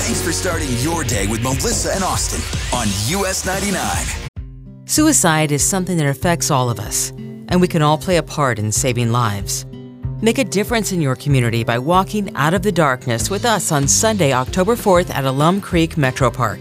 Thanks for starting your day with Melissa and Austin on US 99. Suicide is something that affects all of us, and we can all play a part in saving lives. Make a difference in your community by walking out of the darkness with us on Sunday, October 4th at Alum Creek Metro Park.